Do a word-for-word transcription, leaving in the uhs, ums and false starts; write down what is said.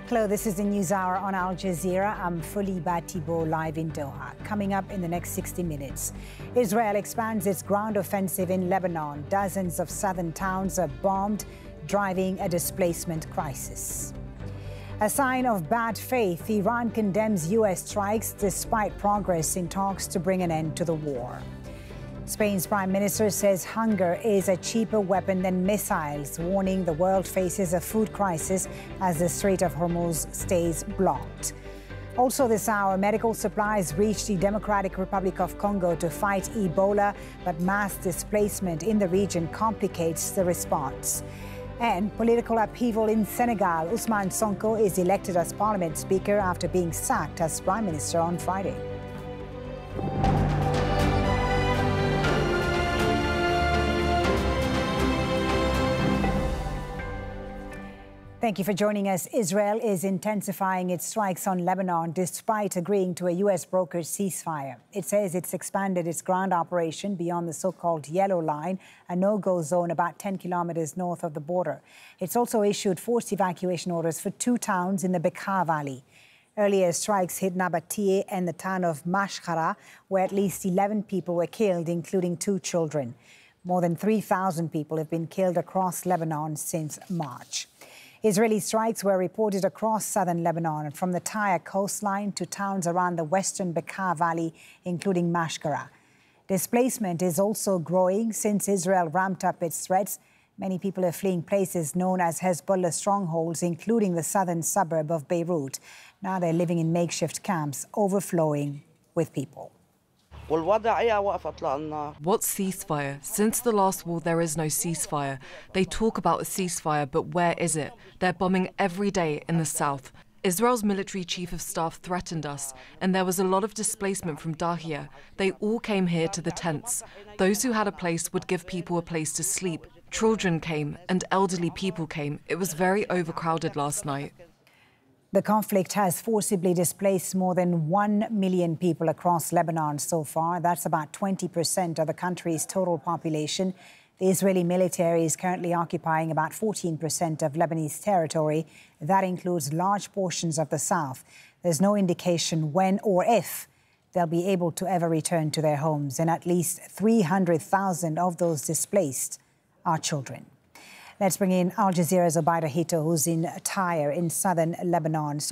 Hello, this is the News Hour on Al Jazeera. I'm Fuli Batibo, live in Doha. Coming up in the next sixty minutes, Israel expands its ground offensive in Lebanon. Dozens of southern towns are bombed, driving a displacement crisis. A sign of bad faith, Iran condemns U S strikes despite progress in talks to bring an end to the war. Spain's prime minister says hunger is a cheaper weapon than missiles, warning the world faces a food crisis as the Strait of Hormuz stays blocked. Also this hour, medical supplies reach the Democratic Republic of Congo to fight Ebola, but mass displacement in the region complicates the response. And political upheaval in Senegal. Ousmane Sonko is elected as parliament speaker after being sacked as prime minister on Friday. Thank you for joining us. Israel is intensifying its strikes on Lebanon despite agreeing to a U S brokered ceasefire. It says it's expanded its ground operation beyond the so-called Yellow Line, a no-go zone about ten kilometers north of the border. It's also issued forced evacuation orders for two towns in the Bekaa Valley. Earlier strikes hit Nabatie and the town of Mashkara, where at least eleven people were killed, including two children. More than three thousand people have been killed across Lebanon since March. Israeli strikes were reported across southern Lebanon, from the Tyre coastline to towns around the western Bekaa Valley, including Mashkara. Displacement is also growing since Israel ramped up its threats. Many people are fleeing places known as Hezbollah strongholds, including the southern suburb of Beirut. Now they're living in makeshift camps, overflowing with people. What ceasefire? Since the last war, there is no ceasefire. They talk about a ceasefire, but where is it? They're bombing every day in the south. Israel's military chief of staff threatened us, and there was a lot of displacement from Dahia. They all came here to the tents. Those who had a place would give people a place to sleep. Children came, and elderly people came. It was very overcrowded last night. The conflict has forcibly displaced more than one million people across Lebanon so far. That's about twenty percent of the country's total population. The Israeli military is currently occupying about fourteen percent of Lebanese territory. That includes large portions of the south. There's no indication when or if they'll be able to ever return to their homes. And at least three hundred thousand of those displaced are children. Let's bring in Al Jazeera's Obaida Hito, who's in Tyre in southern Lebanon. So